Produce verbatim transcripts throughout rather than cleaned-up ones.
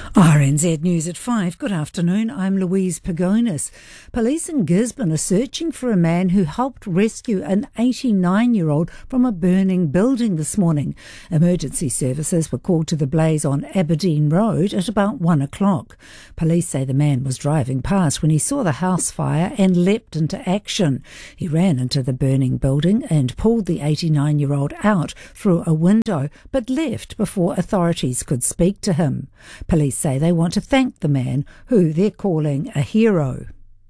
R N Z News at five. Good afternoon, I'm Louise Pagonis. Police in Gisborne are searching for a man who helped rescue an eighty-nine-year-old from a burning building this morning. Emergency services were called to the blaze on Aberdeen Road at about one o'clock. Police say the man was driving past when he saw the house fire and leapt into action. He ran into the burning building and pulled the eighty-nine-year-old out through a window, but left before authorities could speak to him. Police say they want to thank the man, who they're calling a hero.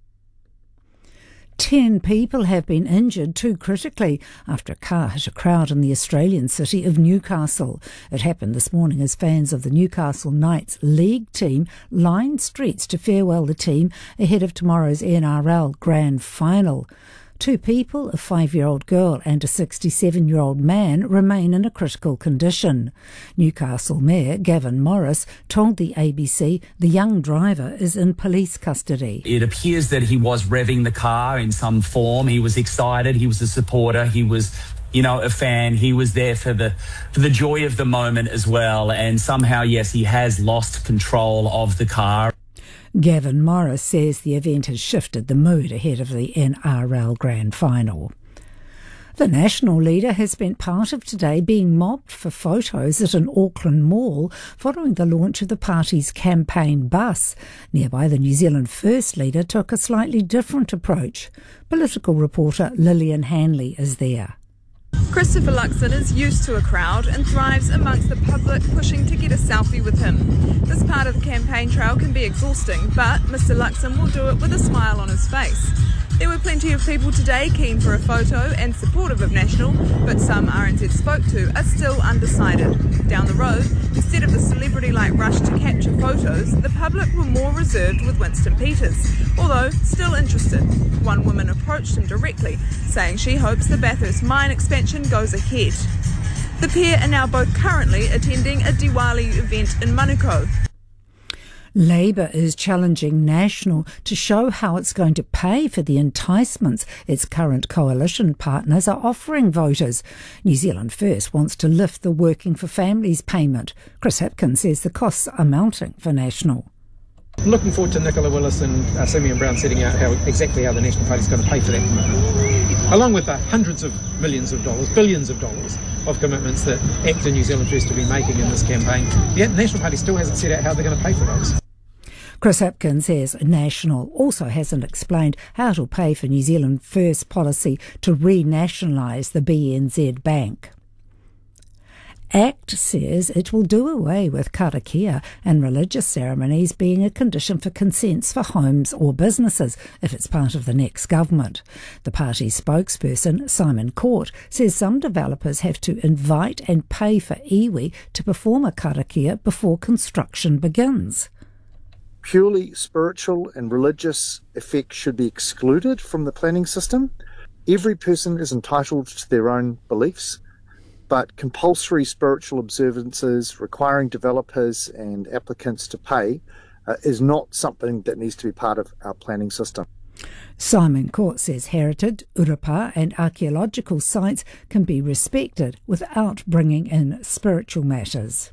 Ten people have been injured, two critically, after a car hit a crowd in the Australian city of Newcastle. It happened this morning as fans of the Newcastle Knights League team lined streets to farewell the team ahead of tomorrow's N R L Grand Final. Two people, a five-year-old girl and a sixty-seven-year-old man, remain in a critical condition. Newcastle Mayor Gavin Morris told the A B C the young driver is in police custody. It appears that he was revving the car in some form. He was excited. He was a supporter. He was, you know, a fan. He was there for the for the joy of the moment as well. And somehow, yes, he has lost control of the car. Gavin Morris says the event has shifted the mood ahead of the N R L Grand Final. The National leader has spent part of today being mobbed for photos at an Auckland mall following the launch of the party's campaign bus. Nearby, the New Zealand First leader took a slightly different approach. Political reporter Lillian Hanley is there. Christopher Luxon is used to a crowd and thrives amongst the public pushing to get a selfie with him. This part of the campaign trail can be exhausting, but Mister Luxon will do it with a smile on his face. There were plenty of people today keen for a photo and supportive of National, but some R N Z spoke to are still undecided. Down the road, instead of the celebrity-like rush to capture photos, the public were more reserved with Winston Peters, although still interested. One woman approached him directly, saying she hopes the Bathurst mine expansion goes ahead. The pair are now both currently attending a Diwali event in Manukau. Labour is challenging National to show how it's going to pay for the enticements its current coalition partners are offering voters. New Zealand First wants to lift the Working for Families payment. Chris Hipkins says the costs are mounting for National. Looking forward to Nicola Willis and uh, Simeon Brown setting out how exactly how the National Party is going to pay for that commitment, along with the hundreds of millions of dollars, billions of dollars of commitments that ACT and New Zealand First have been making in this campaign. The National Party still hasn't set out how they're going to pay for those. Chris Hipkins says National also hasn't explained how it'll pay for New Zealand First policy to renationalise the B N Z Bank. ACT says it will do away with karakia and religious ceremonies being a condition for consents for homes or businesses if it's part of the next government. The party's spokesperson, Simon Court, says some developers have to invite and pay for iwi to perform a karakia before construction begins. Purely spiritual and religious effects should be excluded from the planning system. Every person is entitled to their own beliefs, but compulsory spiritual observances requiring developers and applicants to pay uh, is not something that needs to be part of our planning system. Simon Court says heritage, urapa and archaeological sites can be respected without bringing in spiritual matters.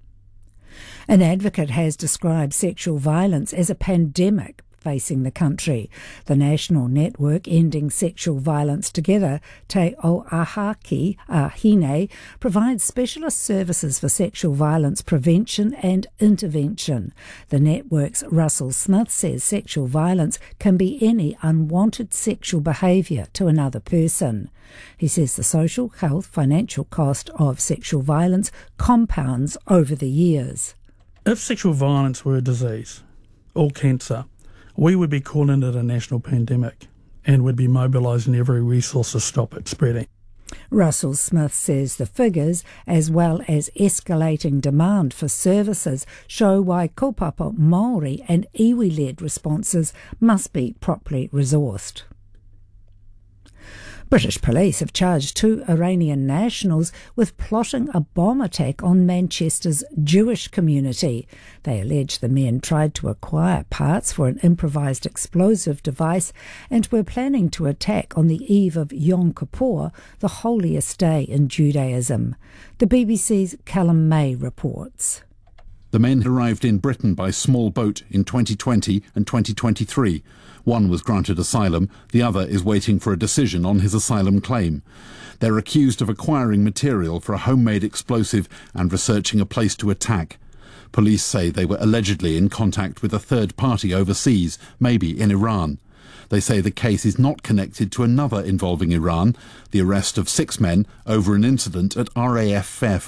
An advocate has described sexual violence as a pandemic facing the country. The national network Ending Sexual Violence Together, Te Oahaki Ahine, provides specialist services for sexual violence prevention and intervention. The network's Russell Smith says sexual violence can be any unwanted sexual behaviour to another person. He says the social, health, financial cost of sexual violence compounds over the years. If sexual violence were a disease or cancer, we would be calling it a national pandemic and would be mobilising every resource to stop it spreading. Russell Smith says the figures, as well as escalating demand for services, show why kaupapa Māori and iwi-led responses must be properly resourced. British police have charged two Iranian nationals with plotting a bomb attack on Manchester's Jewish community. They allege the men tried to acquire parts for an improvised explosive device and were planning to attack on the eve of Yom Kippur, the holiest day in Judaism. The B B C's Callum May reports. The men arrived in Britain by small boat in twenty twenty and twenty twenty-three. One was granted asylum, the other is waiting for a decision on his asylum claim. They're accused of acquiring material for a homemade explosive and researching a place to attack. Police say they were allegedly in contact with a third party overseas, maybe in Iran. They say the case is not connected to another involving Iran, the arrest of six men over an incident at R A F Fairfield.